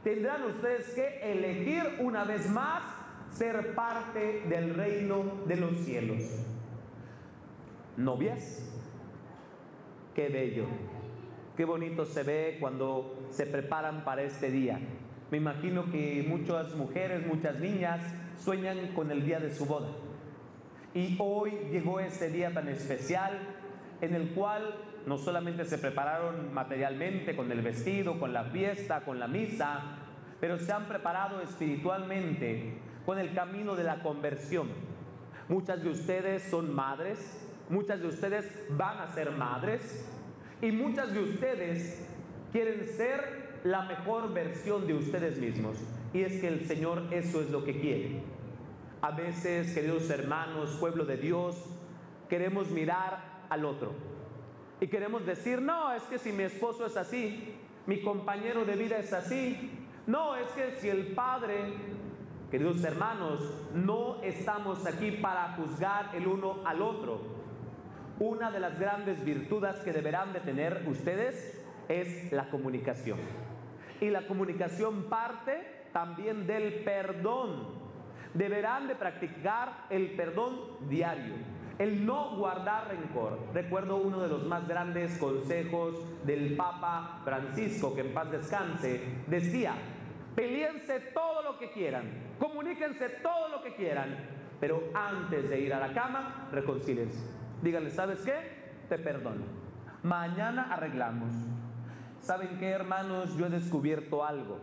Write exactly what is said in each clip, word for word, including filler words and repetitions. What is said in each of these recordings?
tendrán ustedes que elegir una vez más ser parte del reino de los cielos. Novias, qué bello, qué bonito se ve cuando se preparan para este día. Me imagino que muchas mujeres, muchas niñas sueñan con el día de su boda. Y hoy llegó ese día tan especial en el cual no solamente se prepararon materialmente con el vestido, con la fiesta, con la misa, pero se han preparado espiritualmente con el camino de la conversión. Muchas de ustedes son madres, muchas de ustedes van a ser madres y muchas de ustedes quieren ser la mejor versión de ustedes mismos. Y es que el Señor eso es lo que quiere. A veces, queridos hermanos, pueblo de Dios, queremos mirar al otro y queremos decir, no, es que si mi esposo es así, mi compañero de vida es así, no, es que si el padre, queridos hermanos, no estamos aquí para juzgar el uno al otro. Una de las grandes virtudes que deberán de tener ustedes es la comunicación. Y la comunicación parte también del perdón. Deberán de practicar el perdón diario, el no guardar rencor. Recuerdo uno de los más grandes consejos del Papa Francisco, que en paz descanse, decía, peleense todo lo que quieran, comuníquense todo lo que quieran, pero antes de ir a la cama, reconcíliense. Díganle, ¿sabes qué? Te perdono. Mañana arreglamos. ¿Saben qué, hermanos? Yo he descubierto algo.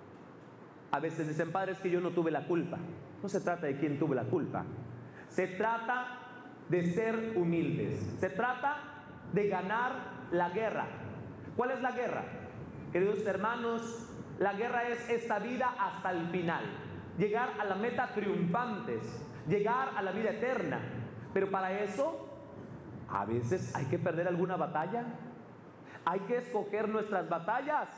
A veces dicen, padre, es que yo no tuve la culpa. No se trata de quién tuvo la culpa. Se trata de ser humildes. Se trata de ganar la guerra. ¿Cuál es la guerra? Queridos hermanos, la guerra es esta vida hasta el final. Llegar a la meta triunfantes. Llegar a la vida eterna. Pero para eso, a veces hay que perder alguna batalla. Hay que escoger nuestras batallas.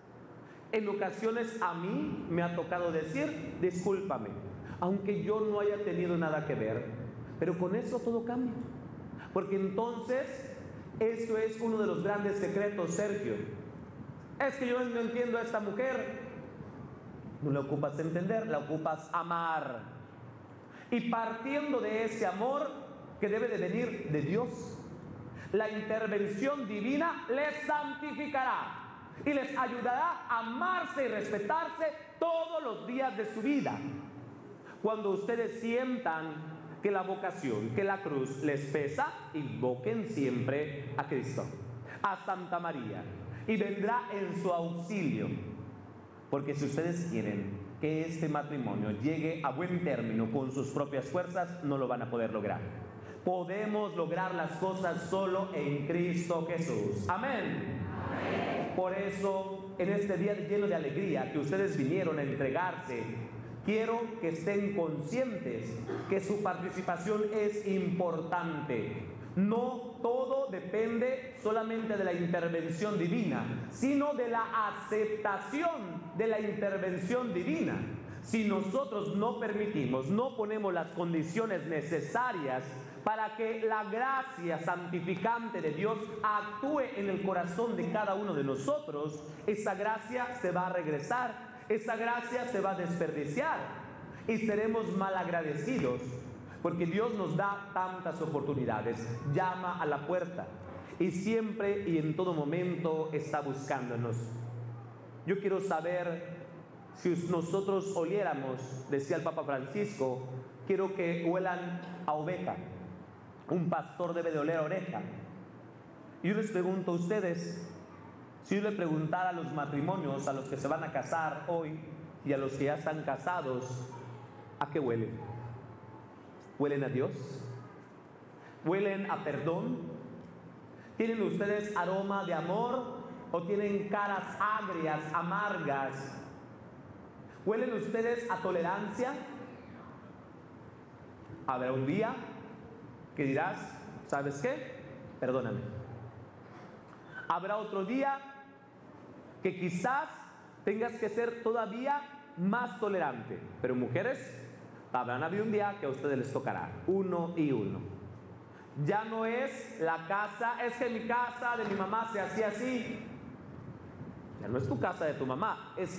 En ocasiones a mí me ha tocado decir, discúlpame, aunque yo no haya tenido nada que ver, pero con eso todo cambia. Porque entonces, eso es uno de los grandes secretos, Sergio. Es que yo no entiendo a esta mujer. No la ocupas entender, la ocupas amar. Y partiendo de ese amor que debe de venir de Dios, la intervención divina les santificará y les ayudará a amarse y respetarse todos los días de su vida. Cuando ustedes sientan que la vocación, que la cruz les pesa, invoquen siempre a Cristo, a Santa María, y vendrá en su auxilio. Porque si ustedes quieren que este matrimonio llegue a buen término con sus propias fuerzas, no lo van a poder lograr. Podemos lograr las cosas solo en Cristo Jesús. Amén. Amén. Por eso, en este día lleno de alegría que ustedes vinieron a entregarse, quiero que estén conscientes que su participación es importante. No todo depende solamente de la intervención divina, sino de la aceptación de la intervención divina. Si nosotros no permitimos, no ponemos las condiciones necesarias para que la gracia santificante de Dios actúe en el corazón de cada uno de nosotros, esa gracia se va a regresar, esa gracia se va a desperdiciar y seremos malagradecidos, porque Dios nos da tantas oportunidades, llama a la puerta y siempre y en todo momento está buscándonos. Yo quiero saber si nosotros oliéramos, decía el Papa Francisco, quiero que huelan a oveja. Un pastor debe de oler a oreja. Y yo les pregunto a ustedes, si yo le preguntara a los matrimonios, a los que se van a casar hoy y a los que ya están casados, ¿a qué huelen? ¿Huelen a Dios? ¿Huelen a perdón? ¿Tienen ustedes aroma de amor o tienen caras agrias, amargas? ¿Huelen ustedes a tolerancia? Habrá un día que dirás, ¿sabes qué? Perdóname. Habrá otro día que quizás tengas que ser todavía más tolerante. Pero mujeres, habrán habido un día que a ustedes les tocará, uno y uno. Ya no es la casa, es que mi casa de mi mamá se hacía así. Ya no es tu casa de tu mamá, es